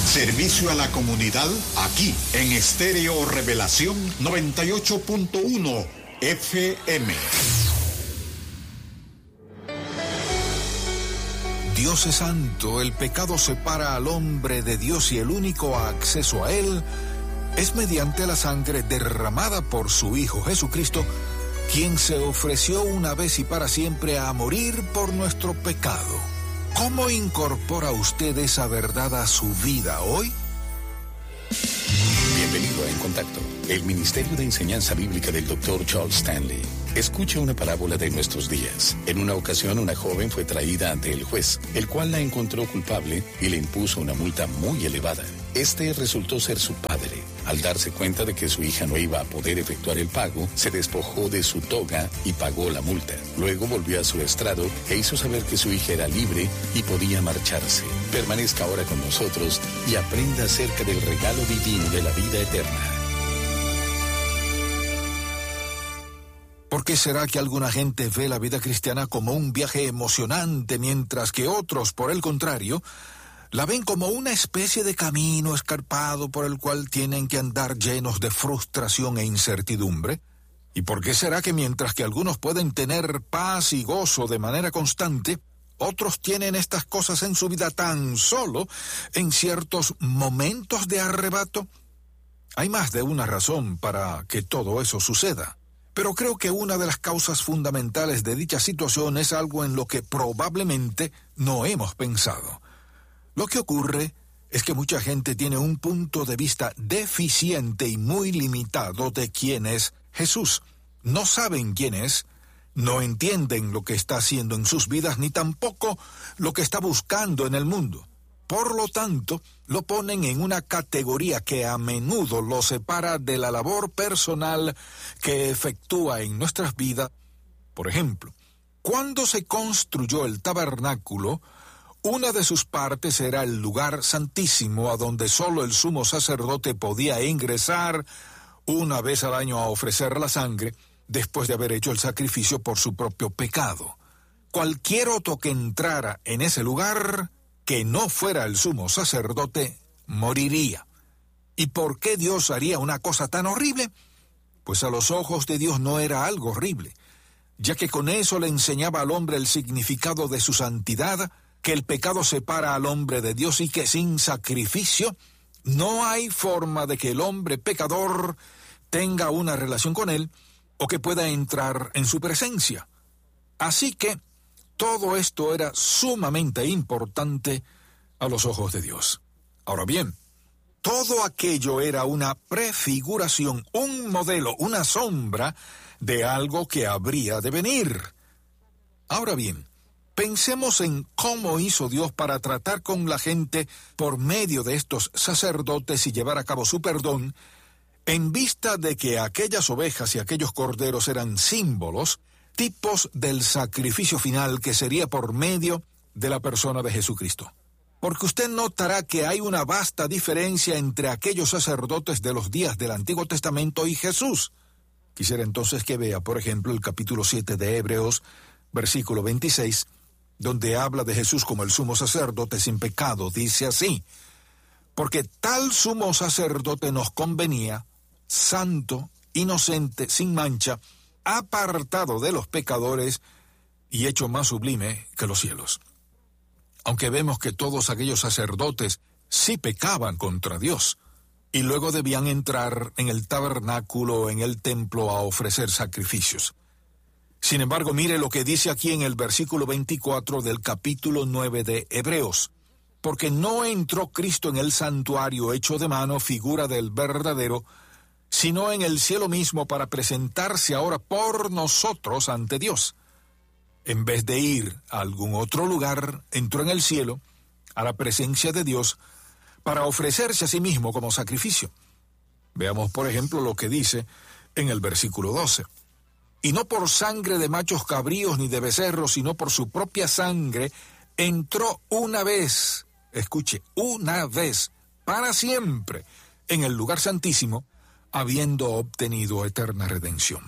Servicio a la comunidad aquí en Estéreo Revelación 98.1 FM. Dios es santo, el pecado separa al hombre de Dios y el único acceso a él es mediante la sangre derramada por su Hijo Jesucristo, quien se ofreció una vez y para siempre a morir por nuestro pecado. ¿Cómo incorpora usted esa verdad a su vida hoy? Bienvenido a En Contacto, el Ministerio de Enseñanza Bíblica del Dr. Charles Stanley. Escucha una parábola de nuestros días. En una ocasión, una joven fue traída ante el juez, el cual la encontró culpable y le impuso una multa muy elevada. Este resultó ser su padre. Al darse cuenta de que su hija no iba a poder efectuar el pago, se despojó de su toga y pagó la multa. Luego volvió a su estrado e hizo saber que su hija era libre y podía marcharse. Permanezca ahora con nosotros y aprenda acerca del regalo divino de la vida eterna. ¿Por qué será que alguna gente ve la vida cristiana como un viaje emocionante, mientras que otros, por el contrario, la ven como una especie de camino escarpado por el cual tienen que andar llenos de frustración e incertidumbre? ¿Y por qué será que mientras que algunos pueden tener paz y gozo de manera constante, otros tienen estas cosas en su vida tan solo en ciertos momentos de arrebato? Hay más de una razón para que todo eso suceda. Pero creo que una de las causas fundamentales de dicha situación es algo en lo que probablemente no hemos pensado. Lo que ocurre es que mucha gente tiene un punto de vista deficiente y muy limitado de quién es Jesús. No saben quién es, no entienden lo que está haciendo en sus vidas, ni tampoco lo que está buscando en el mundo. Por lo tanto, lo ponen en una categoría que a menudo lo separa de la labor personal que efectúa en nuestras vidas. Por ejemplo, cuando se construyó el tabernáculo, una de sus partes era el lugar santísimo, a donde solo el sumo sacerdote podía ingresar una vez al año a ofrecer la sangre, después de haber hecho el sacrificio por su propio pecado. Cualquier otro que entrara en ese lugar, que no fuera el sumo sacerdote, moriría. ¿Y por qué Dios haría una cosa tan horrible? Pues a los ojos de Dios no era algo horrible, ya que con eso le enseñaba al hombre el significado de su santidad, que el pecado separa al hombre de Dios y que sin sacrificio no hay forma de que el hombre pecador tenga una relación con él o que pueda entrar en su presencia. Así que todo esto era sumamente importante a los ojos de Dios. Ahora bien, todo aquello era una prefiguración, un modelo, una sombra de algo que habría de venir. Ahora bien, pensemos en cómo hizo Dios para tratar con la gente por medio de estos sacerdotes y llevar a cabo su perdón, en vista de que aquellas ovejas y aquellos corderos eran símbolos, tipos del sacrificio final que sería por medio de la persona de Jesucristo. Porque usted notará que hay una vasta diferencia entre aquellos sacerdotes de los días del Antiguo Testamento y Jesús. Quisiera entonces que vea, por ejemplo, el capítulo 7 de Hebreos, versículo 26, donde habla de Jesús como el sumo sacerdote sin pecado. Dice así: porque tal sumo sacerdote nos convenía, santo, inocente, sin mancha, apartado de los pecadores y hecho más sublime que los cielos. Aunque vemos que todos aquellos sacerdotes sí pecaban contra Dios, y luego debían entrar en el tabernáculo, en el templo, a ofrecer sacrificios. Sin embargo, mire lo que dice aquí en el versículo 24 del capítulo 9 de Hebreos: porque no entró Cristo en el santuario hecho de mano, figura del verdadero, sino en el cielo mismo, para presentarse ahora por nosotros ante Dios. En vez de ir a algún otro lugar, entró en el cielo, a la presencia de Dios, para ofrecerse a sí mismo como sacrificio. Veamos, por ejemplo, lo que dice en el versículo 12. Y no por sangre de machos cabríos ni de becerros, sino por su propia sangre, entró una vez, escuche, una vez, para siempre, en el lugar santísimo, habiendo obtenido eterna redención.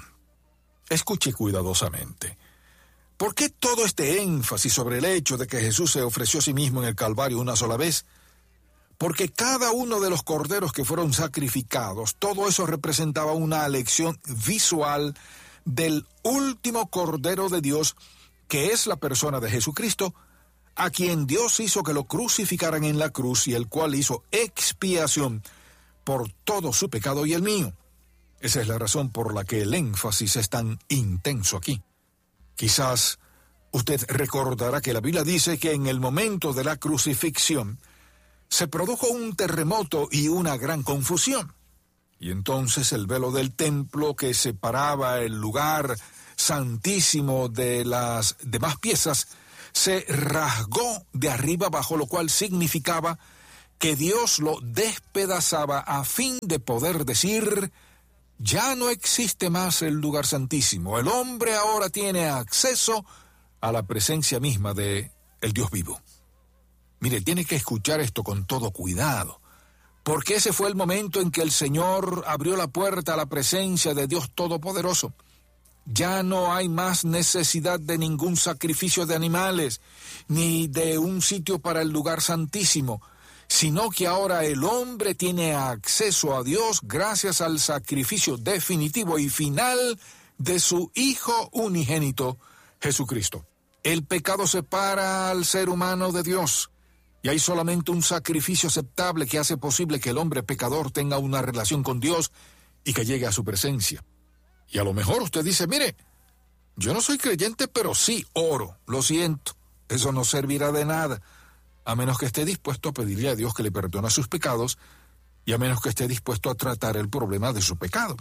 Escuche cuidadosamente. ¿Por qué todo este énfasis sobre el hecho de que Jesús se ofreció a sí mismo en el Calvario una sola vez? porque cada uno de los corderos que fueron sacrificados, todo eso representaba una lección visual del último Cordero de Dios, que es la persona de Jesucristo, a quien Dios hizo que lo crucificaran en la cruz y el cual hizo expiación por todo su pecado y el mío. Esa es la razón por la que el énfasis es tan intenso aquí. Quizás usted recordará que la Biblia dice que en el momento de la crucifixión se produjo un terremoto y una gran confusión. Y entonces el velo del templo que separaba el lugar santísimo de las demás piezas se rasgó de arriba abajo, lo cual significaba que Dios lo despedazaba a fin de poder decir: ya no existe más el lugar santísimo. El hombre ahora tiene acceso a la presencia misma de el Dios vivo. Mire, tiene que escuchar esto con todo cuidado, porque ese fue el momento en que el Señor abrió la puerta a la presencia de Dios Todopoderoso. Ya no hay más necesidad de ningún sacrificio de animales, ni de un sitio para el lugar santísimo, sino que ahora el hombre tiene acceso a Dios gracias al sacrificio definitivo y final de su Hijo unigénito, Jesucristo. El pecado separa al ser humano de Dios, y hay solamente un sacrificio aceptable que hace posible que el hombre pecador tenga una relación con Dios y que llegue a su presencia. Y a lo mejor usted dice: mire, yo no soy creyente, pero sí oro. Lo siento, eso no servirá de nada, a menos que esté dispuesto a pedirle a Dios que le perdone sus pecados y a menos que esté dispuesto a tratar el problema de su pecado.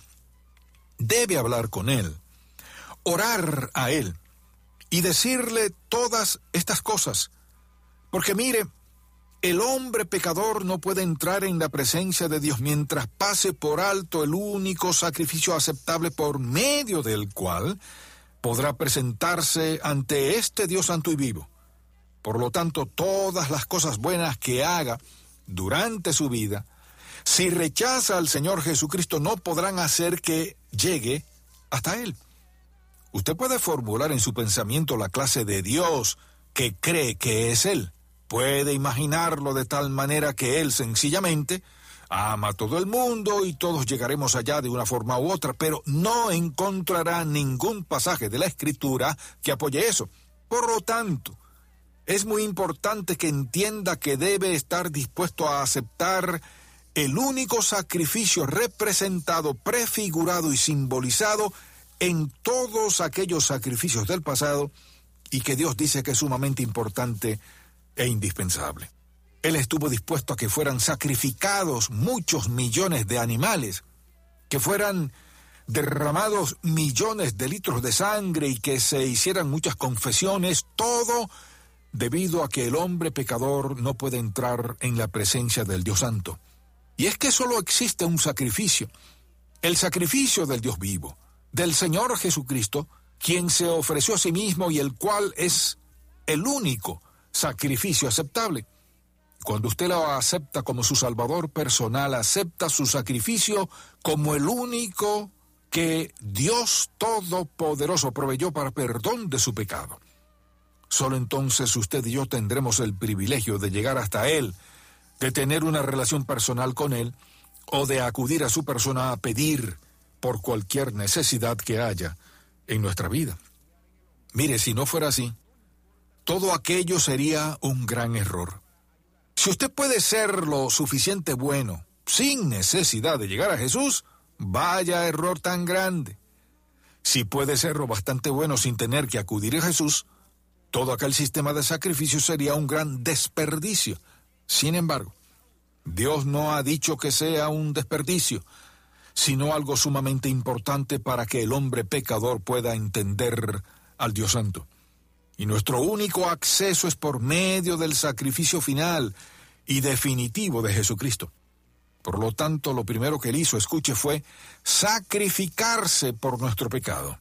Debe hablar con Él, orar a Él y decirle todas estas cosas, porque mire, el hombre pecador no puede entrar en la presencia de Dios mientras pase por alto el único sacrificio aceptable por medio del cual podrá presentarse ante este Dios santo y vivo. Por lo tanto, todas las cosas buenas que haga durante su vida, si rechaza al Señor Jesucristo, no podrán hacer que llegue hasta Él. Usted puede formular en su pensamiento la clase de Dios que cree que es Él. Puede imaginarlo de tal manera que Él sencillamente ama a todo el mundo y todos llegaremos allá de una forma u otra, pero no encontrará ningún pasaje de la Escritura que apoye eso. Por lo tanto, es muy importante que entienda que debe estar dispuesto a aceptar el único sacrificio representado, prefigurado y simbolizado en todos aquellos sacrificios del pasado y que Dios dice que es sumamente importante e indispensable. Él estuvo dispuesto a que fueran sacrificados muchos millones de animales, que fueran derramados millones de litros de sangre y que se hicieran muchas confesiones, todo debido a que el hombre pecador no puede entrar en la presencia del Dios Santo. Y es que solo existe un sacrificio, el sacrificio del Dios vivo, del Señor Jesucristo, quien se ofreció a sí mismo y el cual es el único sacrificio aceptable. Cuando usted lo acepta como su Salvador personal, acepta su sacrificio como el único que Dios Todopoderoso proveyó para perdón de su pecado. Solo entonces usted y yo tendremos el privilegio de llegar hasta Él, de tener una relación personal con Él, o de acudir a su persona a pedir por cualquier necesidad que haya en nuestra vida. Mire, si no fuera así, todo aquello sería un gran error. Si usted puede ser lo suficiente bueno sin necesidad de llegar a Jesús, vaya error tan grande. Si puede ser lo bastante bueno sin tener que acudir a Jesús, todo aquel sistema de sacrificio sería un gran desperdicio. Sin embargo, Dios no ha dicho que sea un desperdicio, sino algo sumamente importante para que el hombre pecador pueda entender al Dios Santo. Y nuestro único acceso es por medio del sacrificio final y definitivo de Jesucristo. Por lo tanto, lo primero que Él hizo, escuche, fue sacrificarse por nuestro pecado.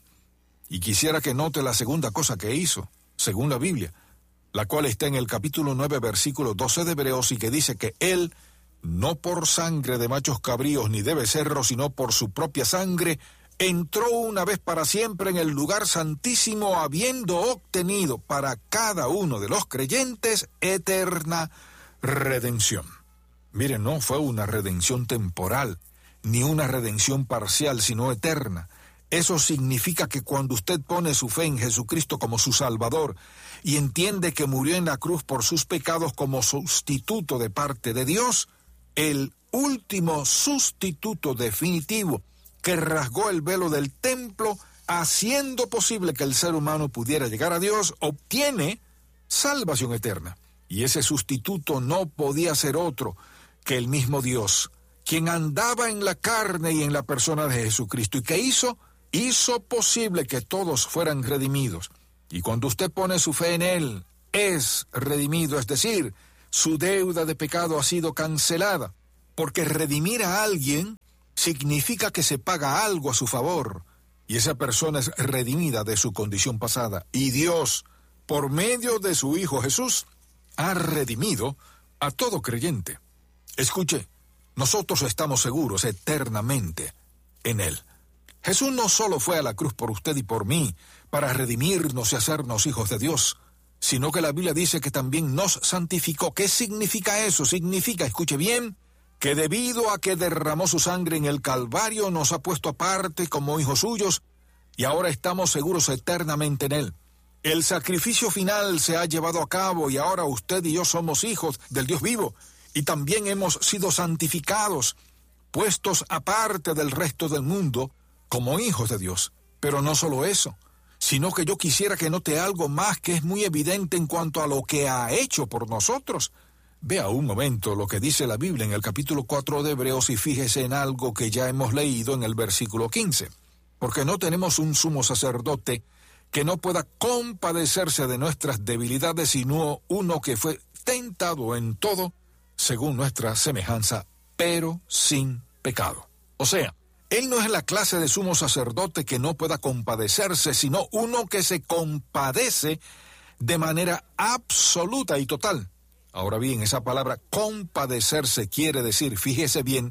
Y quisiera que note la segunda cosa que hizo, según la Biblia, la cual está en el capítulo 9, versículo 12 de Hebreos, y que dice que Él, no por sangre de machos cabríos ni de becerros, sino por su propia sangre, entró una vez para siempre en el lugar santísimo, habiendo obtenido para cada uno de los creyentes eterna redención. Mire, no fue una redención temporal, ni una redención parcial, sino eterna. Eso significa que cuando usted pone su fe en Jesucristo como su Salvador y entiende que murió en la cruz por sus pecados como sustituto de parte de Dios, el último sustituto definitivo que rasgó el velo del templo, haciendo posible que el ser humano pudiera llegar a Dios, obtiene salvación eterna. Y ese sustituto no podía ser otro que el mismo Dios, quien andaba en la carne y en la persona de Jesucristo. ¿Y qué hizo? Hizo posible que todos fueran redimidos. Y cuando usted pone su fe en Él, es redimido, es decir, su deuda de pecado ha sido cancelada. Porque redimir a alguien significa que se paga algo a su favor, y esa persona es redimida de su condición pasada. Y Dios, por medio de su Hijo Jesús, ha redimido a todo creyente. Escuche, nosotros estamos seguros eternamente en Él. Jesús no solo fue a la cruz por usted y por mí, para redimirnos y hacernos hijos de Dios, sino que la Biblia dice que también nos santificó. ¿Qué significa eso? Significa, escuche bien, que debido a que derramó su sangre en el Calvario, nos ha puesto aparte como hijos suyos, y ahora estamos seguros eternamente en Él. El sacrificio final se ha llevado a cabo, y ahora usted y yo somos hijos del Dios vivo, y también hemos sido santificados, puestos aparte del resto del mundo, como hijos de Dios. Pero no solo eso, sino que yo quisiera que note algo más que es muy evidente en cuanto a lo que ha hecho por nosotros. Vea un momento lo que dice la Biblia en el capítulo 4 de Hebreos y fíjese en algo que ya hemos leído en el versículo 15. Porque no tenemos un sumo sacerdote que no pueda compadecerse de nuestras debilidades, sino uno que fue tentado en todo, según nuestra semejanza, pero sin pecado. O sea, Él no es la clase de sumo sacerdote que no pueda compadecerse, sino uno que se compadece de manera absoluta y total. Ahora bien, esa palabra compadecerse quiere decir, fíjese bien,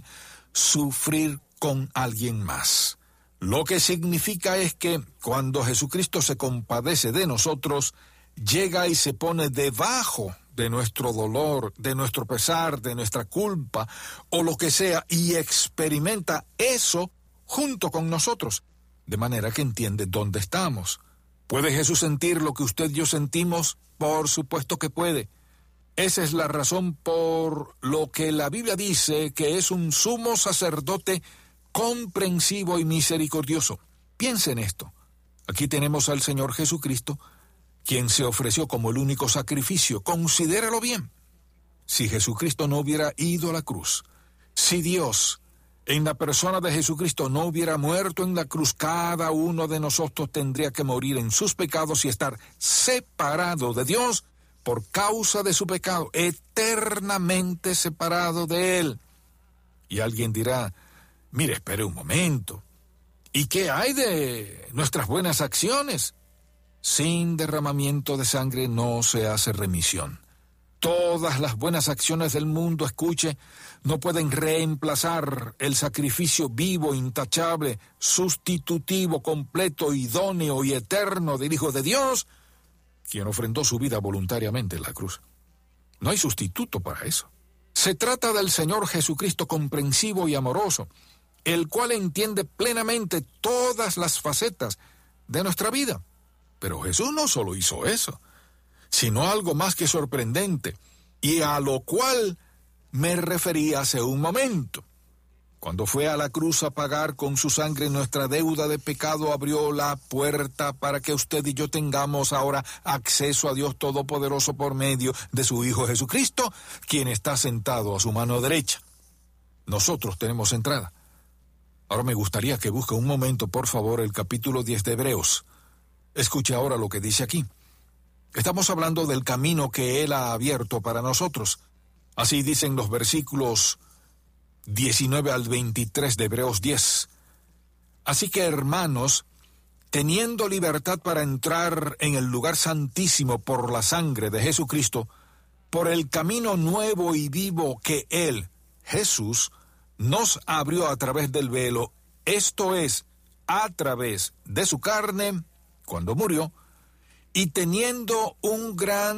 sufrir con alguien más. Lo que significa es que cuando Jesucristo se compadece de nosotros, llega y se pone debajo de nuestro dolor, de nuestro pesar, de nuestra culpa, o lo que sea, y experimenta eso junto con nosotros, de manera que entiende dónde estamos. ¿Puede Jesús sentir lo que usted y yo sentimos? Por supuesto que puede. Esa es la razón por lo que la Biblia dice que es un sumo sacerdote comprensivo y misericordioso. Piense en esto. Aquí tenemos al Señor Jesucristo, quien se ofreció como el único sacrificio. Considéralo bien. Si Jesucristo no hubiera ido a la cruz, si Dios, en la persona de Jesucristo, no hubiera muerto en la cruz, cada uno de nosotros tendría que morir en sus pecados y estar separado de Dios por causa de su pecado, eternamente separado de Él. Y alguien dirá, mire, espere un momento, ¿y qué hay de nuestras buenas acciones? Sin derramamiento de sangre no se hace remisión. Todas las buenas acciones del mundo, escuche, no pueden reemplazar el sacrificio vivo, intachable, sustitutivo, completo, idóneo y eterno del Hijo de Dios, quien ofrendó su vida voluntariamente en la cruz. No hay sustituto para eso. Se trata del Señor Jesucristo comprensivo y amoroso, el cual entiende plenamente todas las facetas de nuestra vida. Pero Jesús no solo hizo eso, sino algo más que sorprendente, y a lo cual me refería hace un momento. Cuando fue a la cruz a pagar con su sangre nuestra deuda de pecado, abrió la puerta para que usted y yo tengamos ahora acceso a Dios Todopoderoso por medio de su Hijo Jesucristo, quien está sentado a su mano derecha. Nosotros tenemos entrada. Ahora me gustaría que busque un momento, por favor, el capítulo 10 de Hebreos. Escuche ahora lo que dice aquí. Estamos hablando del camino que Él ha abierto para nosotros. Así dicen los versículos 19 al 23 de Hebreos 10. Así que, hermanos, teniendo libertad para entrar en el lugar santísimo por la sangre de Jesucristo, por el camino nuevo y vivo que Él, Jesús, nos abrió a través del velo, esto es, a través de su carne, cuando murió, y teniendo un gran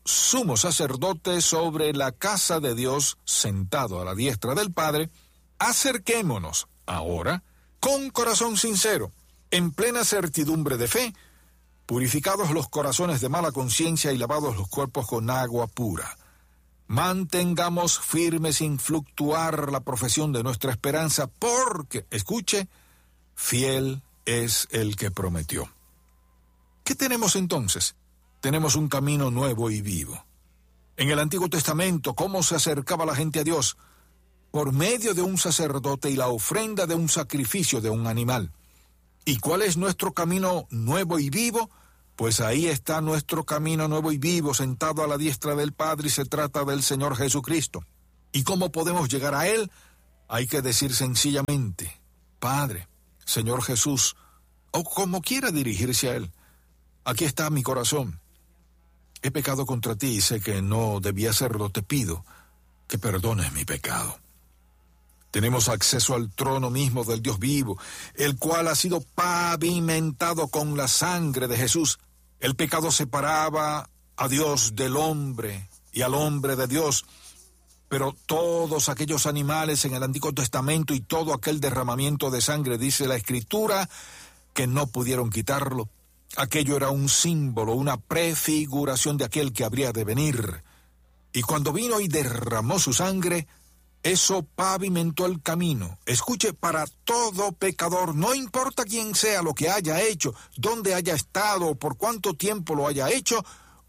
sumo sacerdote sobre la casa de Dios, sentado a la diestra del Padre, acerquémonos ahora con corazón sincero, en plena certidumbre de fe, purificados los corazones de mala conciencia y lavados los cuerpos con agua pura. Mantengamos firme sin fluctuar la profesión de nuestra esperanza, porque, escuche, fiel es el que prometió. ¿Qué tenemos entonces? Tenemos un camino nuevo y vivo. En el Antiguo Testamento, ¿cómo se acercaba la gente a Dios? Por medio de un sacerdote y la ofrenda de un sacrificio de un animal. ¿Y cuál es nuestro camino nuevo y vivo? Pues ahí está nuestro camino nuevo y vivo, sentado a la diestra del Padre, y se trata del Señor Jesucristo. ¿Y cómo podemos llegar a Él? Hay que decir sencillamente, Padre, Señor Jesús, o como quiera dirigirse a Él. Aquí está mi corazón. He pecado contra ti y sé que no debía hacerlo. Te pido que perdones mi pecado. Tenemos acceso al trono mismo del Dios vivo, el cual ha sido pavimentado con la sangre de Jesús. El pecado separaba a Dios del hombre y al hombre de Dios. Pero todos aquellos animales en el Antiguo Testamento y todo aquel derramamiento de sangre, dice la Escritura, que no pudieron quitarlo. Aquello era un símbolo, una prefiguración de aquel que habría de venir. Y cuando vino y derramó su sangre, eso pavimentó el camino. Escuche, para todo pecador, no importa quién sea, lo que haya hecho, dónde haya estado, por cuánto tiempo lo haya hecho,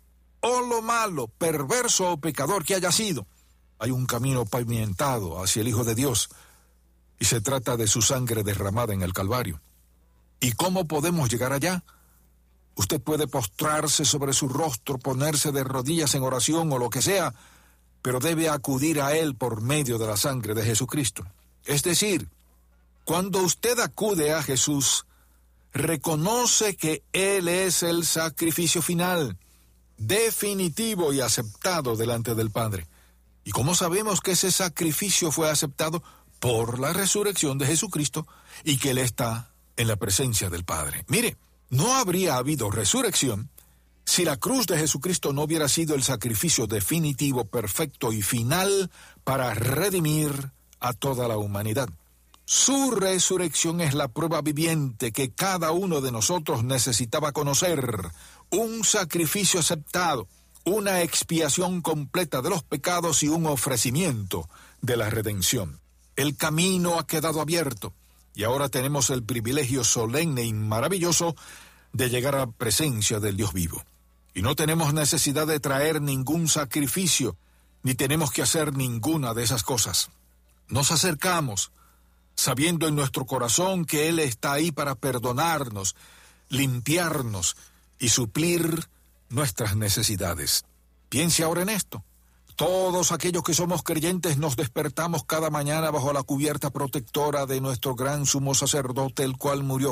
o lo malo, perverso o pecador que haya sido, hay un camino pavimentado hacia el Hijo de Dios, y se trata de su sangre derramada en el Calvario. ¿Y cómo podemos llegar allá? Usted puede postrarse sobre su rostro, ponerse de rodillas en oración o lo que sea, pero debe acudir a Él por medio de la sangre de Jesucristo. Es decir, cuando usted acude a Jesús, reconoce que Él es el sacrificio final, definitivo y aceptado delante del Padre. ¿Y cómo sabemos que ese sacrificio fue aceptado? Por la resurrección de Jesucristo y que Él está en la presencia del Padre. Mire, no habría habido resurrección si la cruz de Jesucristo no hubiera sido el sacrificio definitivo, perfecto y final para redimir a toda la humanidad. Su resurrección es la prueba viviente que cada uno de nosotros necesitaba conocer, un sacrificio aceptado, una expiación completa de los pecados y un ofrecimiento de la redención. El camino ha quedado abierto y ahora tenemos el privilegio solemne y maravilloso de llegar a la presencia del Dios vivo. Y no tenemos necesidad de traer ningún sacrificio, ni tenemos que hacer ninguna de esas cosas. Nos acercamos, sabiendo en nuestro corazón que Él está ahí para perdonarnos, limpiarnos y suplir nuestras necesidades. Piense ahora en esto. Todos aquellos que somos creyentes nos despertamos cada mañana bajo la cubierta protectora de nuestro gran sumo sacerdote, el cual murió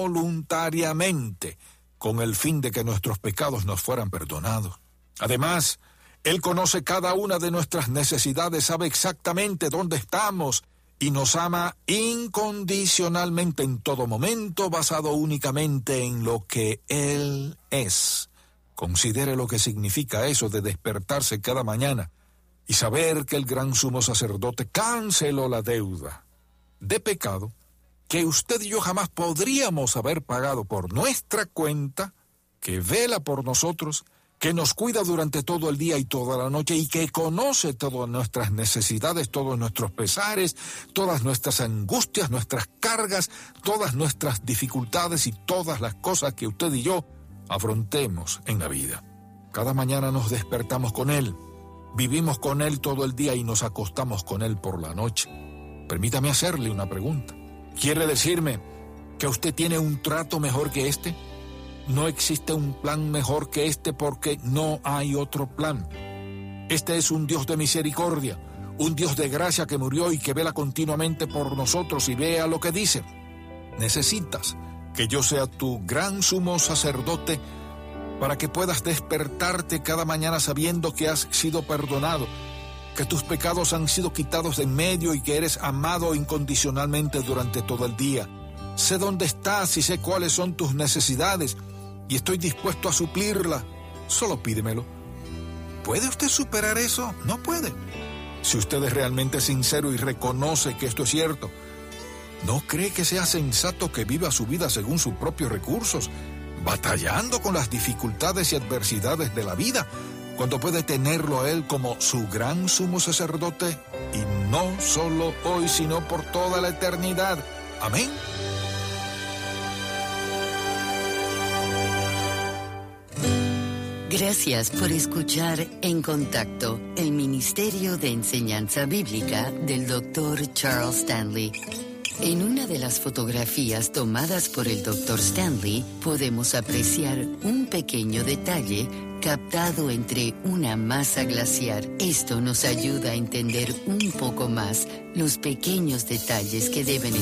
voluntariamente con el fin de que nuestros pecados nos fueran perdonados. Además, Él conoce cada una de nuestras necesidades, sabe exactamente dónde estamos y nos ama incondicionalmente en todo momento, basado únicamente en lo que Él es. Considere lo que significa eso de despertarse cada mañana y saber que el gran sumo sacerdote canceló la deuda de pecado que usted y yo jamás podríamos haber pagado por nuestra cuenta, que vela por nosotros, que nos cuida durante todo el día y toda la noche y que conoce todas nuestras necesidades, todos nuestros pesares, todas nuestras angustias, nuestras cargas, todas nuestras dificultades y todas las cosas que usted y yo afrontemos en la vida. Cada mañana nos despertamos con Él, vivimos con Él todo el día y nos acostamos con Él por la noche. Permítame hacerle una pregunta. ¿Quiere decirme que usted tiene un trato mejor que este? No existe un plan mejor que este porque no hay otro plan. Este es un Dios de misericordia, un Dios de gracia que murió y que vela continuamente por nosotros. Y vea lo que dice: necesitas que yo sea tu gran sumo sacerdote para que puedas despertarte cada mañana sabiendo que has sido perdonado, que tus pecados han sido quitados de en medio y que eres amado incondicionalmente durante todo el día. Sé dónde estás y sé cuáles son tus necesidades y estoy dispuesto a suplirla. Solo pídemelo. ¿Puede usted superar eso? No puede. Si usted es realmente sincero y reconoce que esto es cierto, ¿no cree que sea sensato que viva su vida según sus propios recursos, batallando con las dificultades y adversidades de la vida, cuando puede tenerlo a Él como su gran sumo sacerdote, y no solo hoy, sino por toda la eternidad? Amén. Gracias por escuchar En Contacto, el Ministerio de Enseñanza Bíblica del Dr. Charles Stanley. En una de las fotografías tomadas por el Dr. Stanley, podemos apreciar un pequeño detalle captado entre una masa glaciar. Esto nos ayuda a entender un poco más los pequeños detalles que deben